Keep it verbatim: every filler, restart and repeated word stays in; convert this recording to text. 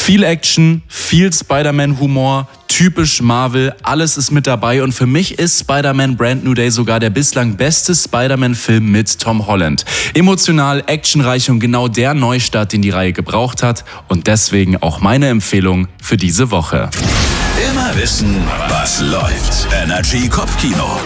Viel Action, viel Spider-Man-Humor, typisch Marvel, alles ist mit dabei und für mich ist Spider-Man Brand New Day sogar der bislang beste Spider-Man-Film mit Tom Holland. Emotional, actionreich und genau der Neustart, den die Reihe gebraucht hat und deswegen auch meine Empfehlung für diese Woche. Immer wissen, was läuft. Energy Kopfkino.